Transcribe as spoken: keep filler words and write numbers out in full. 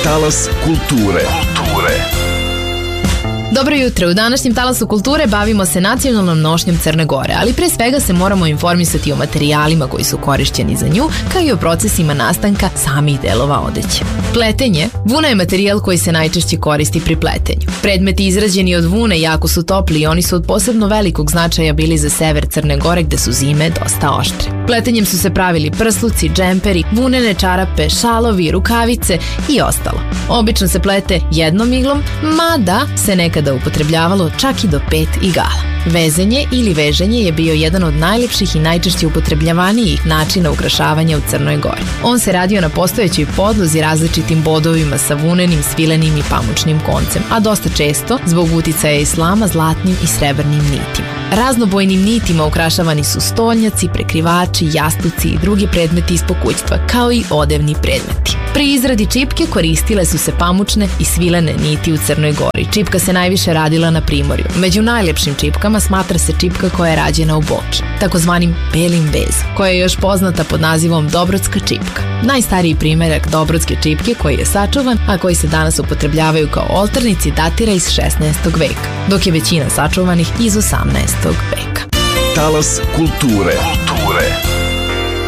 Talas kulture. Kulture. Dobro jutro, u današnjem Talasu kulture bavimo se nacionalnom nošnjom Crne Gore, ali pre svega se moramo informisati o materijalima koji su korišćeni za nju, kao i o procesima nastanka samih delova odeće. Pletenje. Vuna je materijal koji se najčešće koristi pri pletenju. Predmeti izrađeni od vune jako su topli i oni su od posebno velikog značaja bili za sever Crne Gore gde su zime dosta oštre. Pletenjem su se pravili prsluci, džemperi, vunene čarape, šalovi, rukavice i ostalo. Obično se plete jednom iglom, mada se nekada upotrebljavalo čak i do pet igala. Vezenje ili veženje je bio jedan od najlepših i najčešće upotrebljavanijih načina ukrašavanja u Crnoj Gori. On se radio na postojećoj podlozi različitim bodovima sa vunenim, svilenim i pamučnim koncem, a dosta često, zbog uticaja islama, zlatnim i srebrnim nitima. Raznobojnim nitima ukrašavani su stolnjaci, prekrivači, jastuci i drugi predmeti iz pokućstva, kao i odevni predmeti. Pri izradi čipke koristile su se pamučne i svilene niti u Crnoj Gori. Čipka se najviše radila na primorju. Među najlepšim čipkama smatra se čipka koja je rađena u Boki, takozvanim belim vezom, koja je još poznata pod nazivom Dobrotska čipka. Najstariji primerak Dobrotske čipke koji je sačuvan, a koji se danas upotrebljavaju kao oltarnici, datira iz šesnaestog veka, dok je većina sačuvanih iz osamnaestog veka. Talas kulture. Kulture.